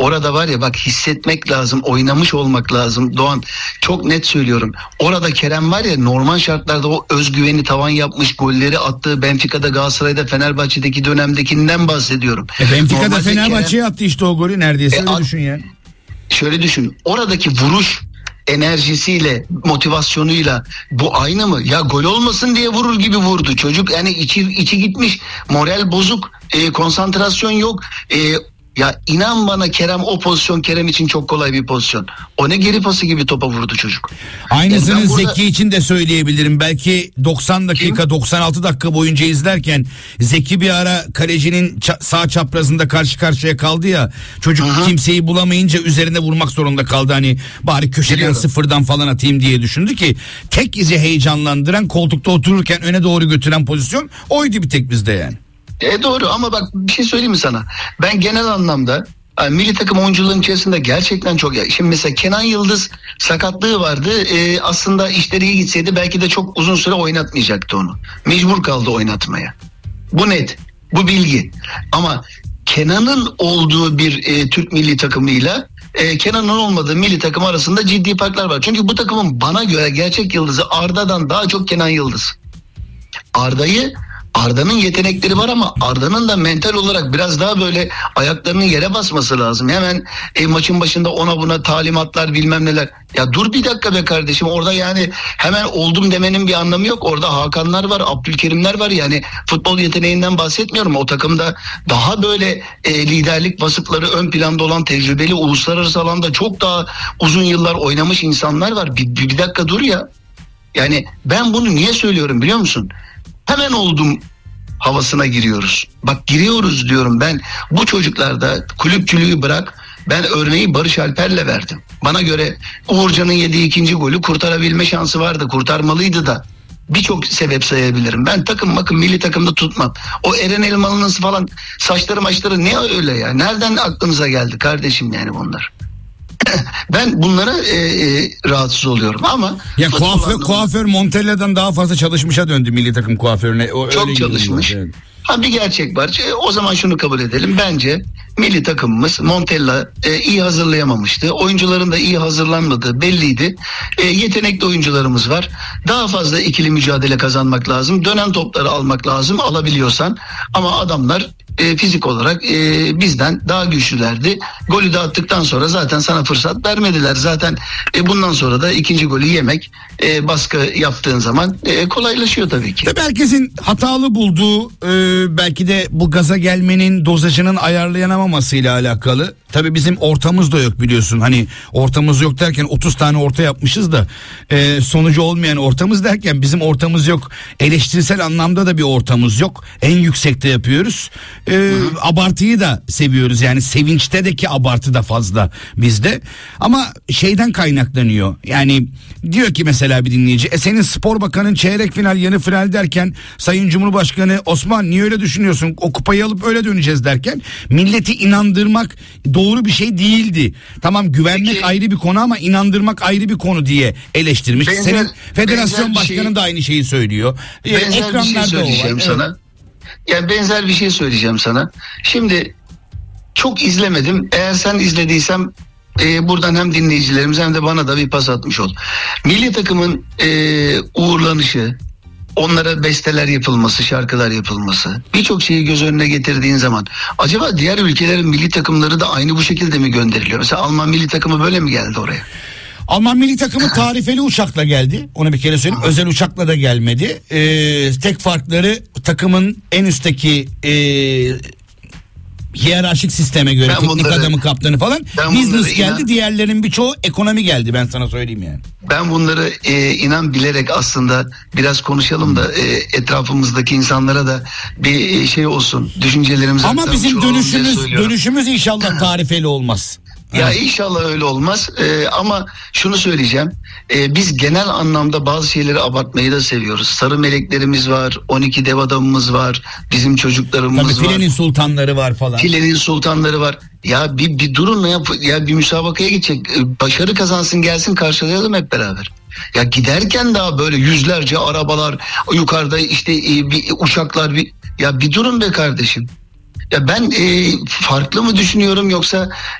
orada var ya bak, hissetmek lazım, oynamış olmak lazım Doğan. Çok net söylüyorum. Orada Kerem var ya, normal şartlarda o özgüveni tavan yapmış, golleri attığı Benfica'da, Galatasaray'da, Fenerbahçe'deki dönemdekinden bahsediyorum. Benfica'da Normalde Fenerbahçe'ye attı işte o golü neredeyse, öyle düşün ya. Şöyle düşün, oradaki vuruş enerjisiyle, motivasyonuyla bu aynı mı? Ya gol olmasın diye vurur gibi vurdu çocuk, yani içi gitmiş, moral bozuk, konsantrasyon yok. Ya inan bana, Kerem, o pozisyon Kerem için çok kolay bir pozisyon. O ne geri pası gibi topa vurdu çocuk. Aynısını Yani burada... Zeki için de söyleyebilirim. Belki 90 dakika, 96 dakika boyunca izlerken Zeki bir ara kalecinin sağ çaprazında karşı karşıya kaldı ya. Çocuk kimseyi bulamayınca üzerine vurmak zorunda kaldı. Hani bari köşeden sıfırdan falan atayım diye düşündü ki tek izi heyecanlandıran, koltukta otururken öne doğru götüren pozisyon oydu bir tek bizde yani. Doğru, ama bak bir şey söyleyeyim mi sana? Ben genel anlamda milli takım oyuncuların içerisinde gerçekten çok... Şimdi mesela Kenan Yıldız sakatlığı vardı. Aslında işleri iyi gitseydi belki de çok uzun süre oynatmayacaktı onu. Mecbur kaldı oynatmaya. Bu net. Bu bilgi. Ama Kenan'ın olduğu bir Türk milli takımıyla Kenan'ın olmadığı milli takım arasında ciddi farklar var. Çünkü bu takımın bana göre gerçek yıldızı Arda'dan daha çok Kenan Yıldız. Arda'nın yetenekleri var ama Arda'nın da mental olarak biraz daha böyle ayaklarının yere basması lazım. Hemen maçın başında ona buna talimatlar, bilmem neler. Ya dur bir dakika be kardeşim, orada yani hemen oldum demenin bir anlamı yok. Orada Hakanlar var, Abdülkerimler var, yani futbol yeteneğinden bahsetmiyorum. O takımda daha böyle liderlik vasıfları ön planda olan, tecrübeli, uluslararası alanda çok daha uzun yıllar oynamış insanlar var. Bir dakika dur ya. Yani ben bunu niye söylüyorum biliyor musun? Hemen oldum havasına giriyoruz. Bak giriyoruz diyorum ben. Bu çocuklarda kulüpçülüğü bırak. Ben örneği Barış Alper'le verdim. Bana göre Uğurcan'ın yediği ikinci golü kurtarabilme şansı vardı. Kurtarmalıydı da. Birçok sebep sayabilirim. Ben milli takımda tutmam. O Eren Elmalı'nın falan saçları ne öyle ya? Nereden aklınıza geldi kardeşim yani bunlar? Ben bunlara rahatsız oluyorum ama ya kuaför Montella'dan daha fazla çalışmışa döndü milli takım kuaförüne. Çok çalışmış. Evet. Bir gerçek var. O zaman şunu kabul edelim. Bence milli takımımız Montella iyi hazırlayamamıştı. Oyuncuların da iyi hazırlanmadığı belliydi. Yetenekli oyuncularımız var. Daha fazla ikili mücadele kazanmak lazım. Dönen topları almak lazım, alabiliyorsan. Ama adamlar fizik olarak bizden daha güçlülerdi. Golü de attıktan sonra zaten sana fırsat vermediler. Zaten bundan sonra da ikinci golü yemek, baskı yaptığın zaman kolaylaşıyor tabii ki. Tabii herkesin hatalı bulduğu, belki de bu gaza gelmenin dozajının ayarlayanamamasıyla alakalı. Tabii bizim ortamız da yok biliyorsun. Hani ortamız yok derken 30 tane orta yapmışız da sonucu olmayan ortamız derken bizim ortamız yok. Eleştirisel anlamda da bir ortamız yok. En yüksekte yapıyoruz. Abartıyı da seviyoruz. Yani sevinçte de ki abartı da fazla bizde. Ama şeyden kaynaklanıyor. Yani diyor ki mesela bir dinleyici, senin spor bakanın çeyrek final, yarı final derken Sayın Cumhurbaşkanı Osman niye öyle düşünüyorsun? O kupayı alıp öyle döneceğiz derken milleti inandırmak doğru bir şey değildi. Tamam, güvenmek ayrı bir konu ama inandırmak ayrı bir konu diye eleştirmiş. Senin federasyon başkanın da aynı şeyi söylüyor. Benzer bir şey söyleyeceğim sana. Evet. Yani benzer bir şey söyleyeceğim sana. Şimdi çok izlemedim. Eğer sen izlediysen buradan hem dinleyicilerimiz hem de bana da bir pas atmış ol. Milli takımın uğurlanışı, onlara besteler yapılması, şarkılar yapılması, birçok şeyi göz önüne getirdiğin zaman acaba diğer ülkelerin milli takımları da aynı bu şekilde mi gönderiliyor? Mesela Alman milli takımı böyle mi geldi oraya? Alman milli takımı tarifeli uçakla geldi. Onu bir kere söyleyeyim. Özel uçakla da gelmedi. Tek farkları takımın en üstteki hiyerarşik sisteme göre teknik adamı, kaptanı falan business geldi. Diğerlerinin birçoğu ekonomi geldi, ben sana söyleyeyim yani. Ben bunları inan bilerek aslında biraz konuşalım da etrafımızdaki insanlara da bir şey olsun, düşüncelerimizi. Ama bizim dönüşümüz inşallah tarifeli olmaz. Ya inşallah öyle olmaz ama şunu söyleyeceğim, biz genel anlamda bazı şeyleri abartmayı da seviyoruz. Sarı meleklerimiz var, 12 dev adamımız var, bizim çocuklarımız var. Tabii filenin sultanları var falan. Filenin sultanları var. Ya bir durun ya bir müsabakaya gidecek, başarı kazansın gelsin, karşılayalım hep beraber. Ya giderken daha böyle yüzlerce arabalar yukarıda, işte bir uçaklar, ya bir durun be kardeşim. Ya ben farklı mı düşünüyorum yoksa